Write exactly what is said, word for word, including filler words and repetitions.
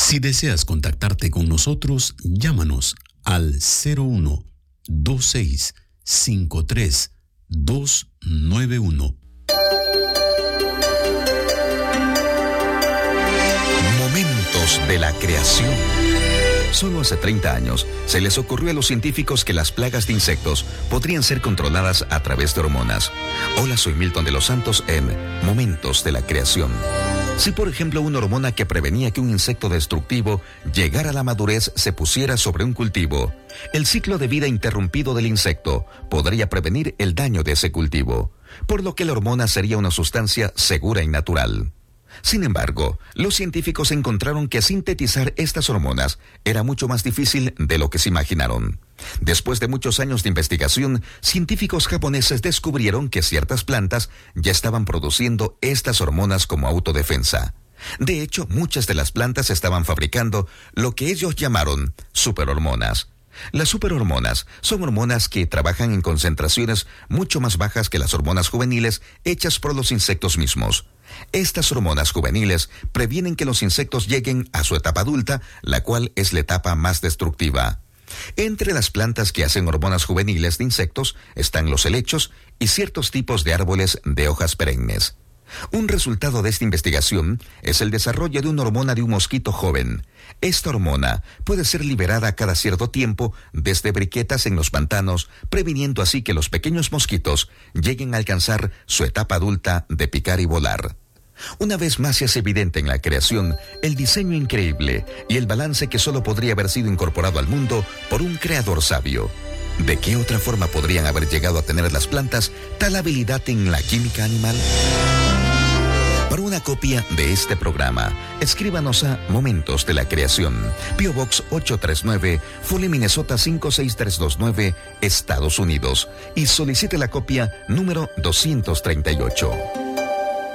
Si deseas contactarte con nosotros, llámanos al cero uno dos seis cinco tres dos nueve uno. Momentos de la creación. Solo hace treinta años se les ocurrió a los científicos que las plagas de insectos podrían ser controladas a través de hormonas. Hola, soy Milton de los Santos en Momentos de la Creación. Si, por ejemplo, una hormona que prevenía que un insecto destructivo llegara a la madurez se pusiera sobre un cultivo, el ciclo de vida interrumpido del insecto podría prevenir el daño de ese cultivo, por lo que la hormona sería una sustancia segura y natural. Sin embargo, los científicos encontraron que sintetizar estas hormonas era mucho más difícil de lo que se imaginaron. Después de muchos años de investigación, científicos japoneses descubrieron que ciertas plantas ya estaban produciendo estas hormonas como autodefensa. De hecho, muchas de las plantas estaban fabricando lo que ellos llamaron superhormonas. Las superhormonas son hormonas que trabajan en concentraciones mucho más bajas que las hormonas juveniles hechas por los insectos mismos. Estas hormonas juveniles previenen que los insectos lleguen a su etapa adulta, la cual es la etapa más destructiva. Entre las plantas que hacen hormonas juveniles de insectos están los helechos y ciertos tipos de árboles de hojas perennes. Un resultado de esta investigación es el desarrollo de una hormona de un mosquito joven. Esta hormona puede ser liberada cada cierto tiempo desde briquetas en los pantanos, previniendo así que los pequeños mosquitos lleguen a alcanzar su etapa adulta de picar y volar. Una vez más se hace evidente en la creación el diseño increíble y el balance que solo podría haber sido incorporado al mundo por un creador sabio. ¿De qué otra forma podrían haber llegado a tener las plantas tal habilidad en la química animal? Para una copia de este programa, escríbanos a Momentos de la Creación, P O Box ocho tres nueve, Foley, Minnesota cinco seis tres dos nueve, Estados Unidos, y solicite la copia número doscientos treinta y ocho.